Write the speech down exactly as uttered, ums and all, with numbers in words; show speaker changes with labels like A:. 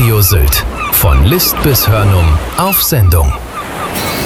A: Radio Sylt. Von List bis Hörnum auf Sendung.